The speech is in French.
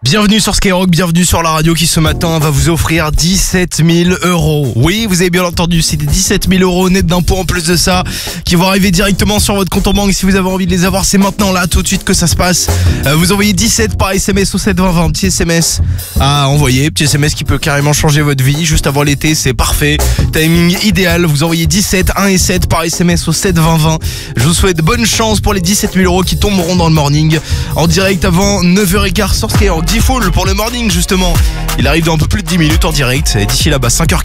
Bienvenue sur Skyrock, bienvenue sur la radio qui ce matin va vous offrir 17 000 euros. Oui, vous avez bien entendu, c'est des 17 000 euros net d'impôts en plus de ça qui vont arriver directement sur votre compte en banque. Si vous avez envie de les avoir, c'est maintenant là, tout de suite que ça se passe. Vous envoyez 17 par SMS au 7 20 20, petit SMS à envoyer, petit SMS qui peut carrément changer votre vie juste avant l'été, c'est parfait. Timing idéal, vous envoyez 17, 1 et 7 par SMS au 7 20 20. Je vous souhaite bonne chance pour les 17 000 euros qui tomberont dans le morning en direct avant 9h15 sur Skyrock. Full pour le morning justement. Il arrive dans un peu plus de 10 minutes en direct. Et d'ici là, 5h15.